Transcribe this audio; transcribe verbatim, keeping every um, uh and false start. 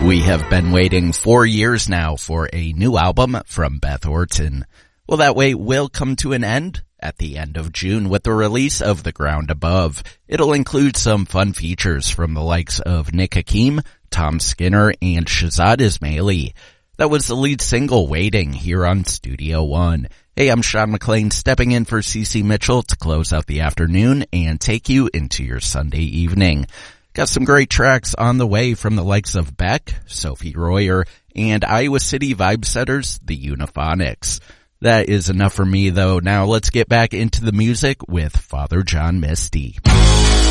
We have been waiting four years now for a new album from Beth Orton. Well, that wait will come to an end at the end of June with the release of The Ground Above. It'll include some fun features from the likes of Nick Hakim, Tom Skinner, and Shahzad Ismaili. That was the lead single, Waiting, here on Studio One. Hey, I'm Sean McLean, stepping in for Cece Mitchell to close out the afternoon and take you into your Sunday evening. Got some great tracks on the way from the likes of Beck, Sophie Royer, and Iowa City vibe setters, the Eunophonics. That is enough for me, though. Now let's get back into the music with Father John Misty.